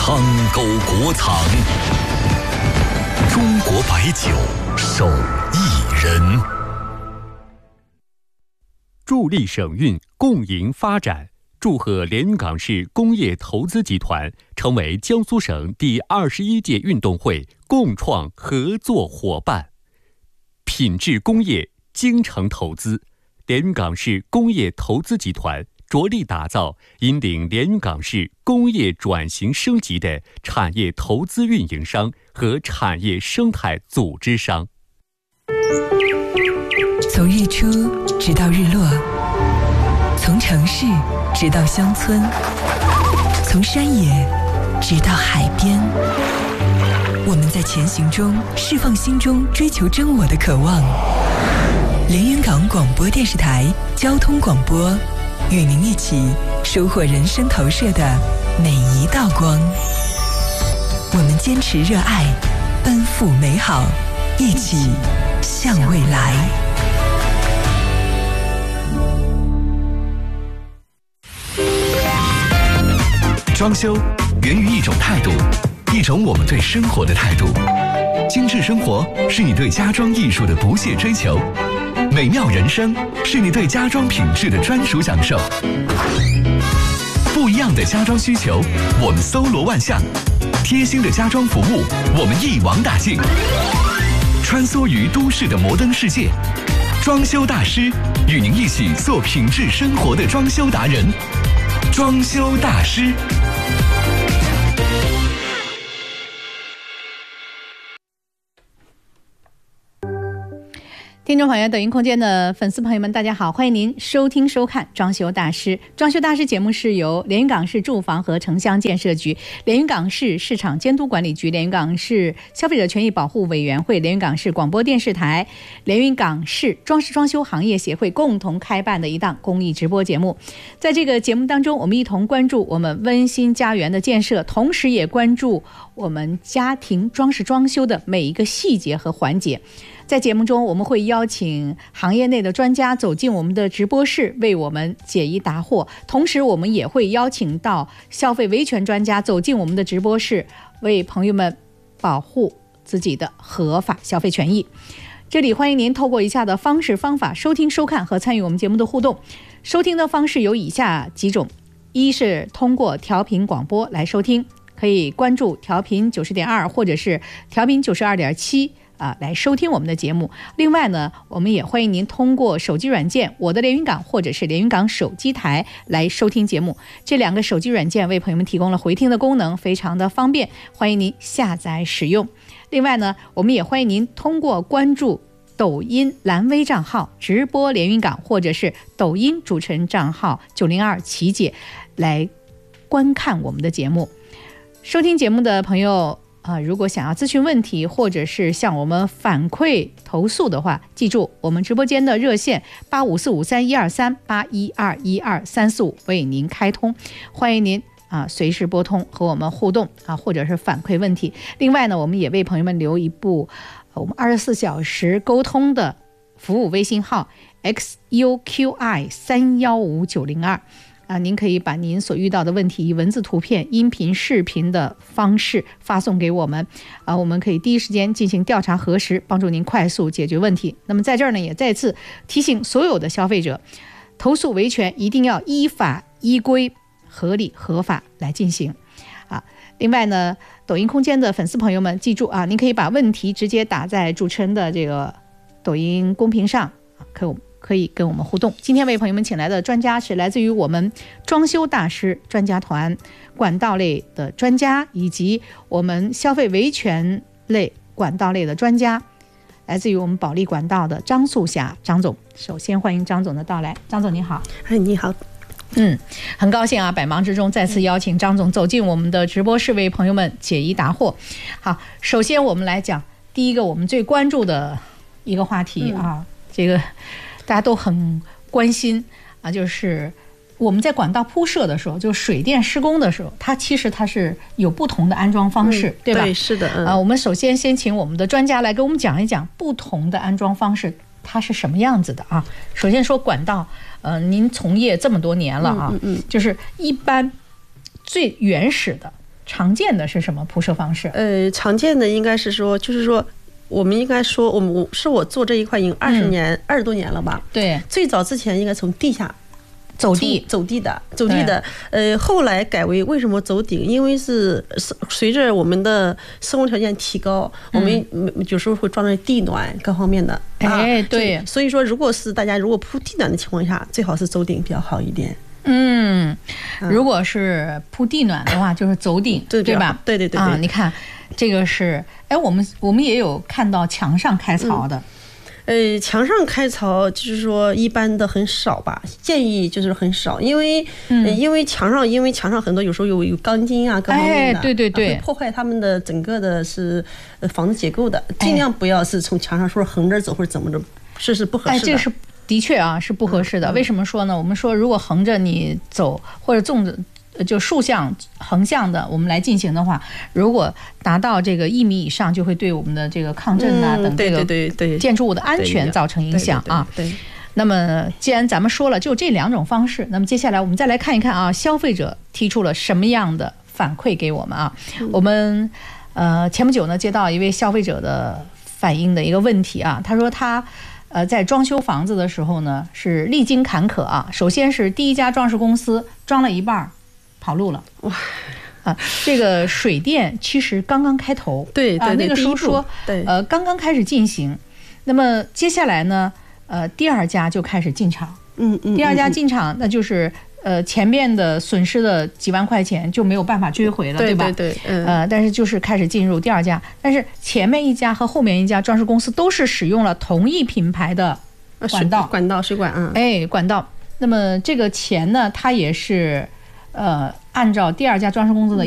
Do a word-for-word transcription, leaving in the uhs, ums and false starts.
苍沟国藏，中国白酒手艺人， 助力省运，共赢发展。祝贺连云港市工业投资集团成为江苏省第二十一届运动会共创合作伙伴。品质工业，精诚投资，连云港市工业投资集团着力打造引领连云港市工业转型升级的产业投资运营商和产业生态组织商。 从日出直到日落，从城市直到乡村，从山野直到海边，我们在前行中释放心中追求真我的渴望。连云港广播电视台交通广播，与您一起收获人生投射的每一道光。我们坚持热爱，奔赴美好，一起向未来。 装修源于一种态度，一种我们对生活的态度。精致生活是你对家装艺术的不懈追求，美妙人生是你对家装品质的专属享受。不一样的家装需求，我们搜罗万象；贴心的家装服务，我们一网打尽。穿梭于都市的摩登世界，装修大师与您一起做品质生活的装修达人。装修大师。 听众朋友，抖音空间的粉丝朋友们，大家好，欢迎您收听收看装修大师。装修大师节目是由连云港市住房和城乡建设局、连云港市市场监督管理局、连云港市消费者权益保护委员会、连云港市广播电视台、连云港市装饰装修行业协会共同开办的一档公益直播节目。在这个节目当中，我们一同关注我们温馨家园的建设，同时也关注我们家庭装饰装修的每一个细节和环节。在节目中，我们会邀请行业内的专家走进我们的直播室，为我们解疑答惑。同时，我们也会邀请到消费维权专家走进我们的直播室，为朋友们保护自己的合法消费权益。这里欢迎您透过以下的方式方法收听、收看和参与我们节目的互动。收听的方式有以下几种：一是通过调频广播来收听，可以关注调频九十点二或者是调频九十二点七。啊，来收听我们的节目。另外呢，我们也欢迎您通过手机软件我的连云港或者是连云港手机台来收听节目。这两个手机软件为朋友们提供了回听的功能，非常的方便，欢迎您下载使用。另外呢，我们也欢迎您通过关注抖音蓝微账号直播连云港，或者是抖音主持人账号九零二琪姐来观看我们的节目。收听节目的朋友啊、呃，如果想要咨询问题，或者是向我们反馈投诉的话，记住我们直播间的热线八五四五三一二三八一二一二三四五为您开通，欢迎您啊随时拨通和我们互动啊，或者是反馈问题。另外呢，我们也为朋友们留一部、呃、我们二十四小时沟通的服务微信号 X U Q I 三一五九零二。啊，您可以把您所遇到的问题以文字、图片、音频、视频的方式发送给我们，啊，我们可以第一时间进行调查核实，帮助您快速解决问题。那么在这儿呢，也再次提醒所有的消费者，投诉维权一定要依法依规、合理合法来进行。啊，另外呢，抖音空间的粉丝朋友们记住啊，您可以把问题直接打在主持人的这个抖音公屏上，可以。可以跟我们互动。今天为朋友们请来的专家是来自于我们装修大师专家团管道类的专家，以及我们消费维权类管道类的专家，来自于我们保利管道的张素霞张总。首先欢迎张总的到来。张总你好。 哎，你好。 嗯，很高兴啊，百忙之中再次邀请张总走进我们的直播室，为朋友们解疑答惑。好，首先我们来讲第一个我们最关注的一个话题啊，嗯、这个大家都很关心啊，就是我们在管道铺设的时候，就水电施工的时候，它其实它是有不同的安装方式，嗯、对吧？ 对，是的。嗯、 啊，我们首先先请我们的专家来给我们讲一讲不同的安装方式它是什么样子的啊。首先说管道，呃，您从业这么多年了啊，嗯嗯嗯、就是一般最原始的常见的是什么铺设方式？ 呃，常见的应该是说，就是说。我们应该说，我们我是我做这一块已经二十年、二十多年了吧？ 对， 最早之前应该从地下走地走地的走地的，呃，后来改为为什么走顶？因为是随着我们的生活条件提高，我们有时候会装上地暖各方面的。 哎，对， 所以说，如果是大家如果铺地暖的情况下，最好是走顶比较好一点。 嗯，如果是铺地暖的话，就是走顶，对对吧？ 对对对啊，你看这个是，哎，我们我们也有看到墙上开槽的。 嗯、呃，墙上开槽就是说一般的很少吧，建议就是很少，因为、嗯呃、因为墙上因为墙上很多有时候有有钢筋啊各方面的， 哎，对对对， 会破坏他们的整个的是房子结构的，尽量不要是从墙上说横着走或者怎么着，这是不合适的。 哎，这是的确啊，是不合适的。嗯、为什么说呢？我们说如果横着你走或者纵着。就竖向、横向的，我们来进行的话，如果达到这个一米以上，就会对我们的这个抗震啊、嗯、等这个建筑物的安全造成影响啊。 对。对对对对， 那么，既然咱们说了就这两种方式，那么接下来我们再来看一看啊，消费者提出了什么样的反馈给我们啊？嗯、我们呃前不久呢接到一位消费者的反映的一个问题啊，他说他。呃，在装修房子的时候呢，是历经坎坷啊。首先是第一家装饰公司装了一半跑路了，哇！啊，这个水电其实刚刚开头， 对对对， 啊，那个时候说， 对， 呃，刚刚开始进行。那么接下来呢，呃，第二家就开始进场， 嗯嗯， 第二家进场，那就是呃前面的损失的几万块钱就没有办法追回了， 对吧？ 对对，嗯， 呃，但是就是开始进入第二家，但是前面一家和后面一家装饰公司都是使用了同一品牌的管道， 管道水管啊， 哎，管道。那么这个钱呢，它也是呃按照第二家装饰公司的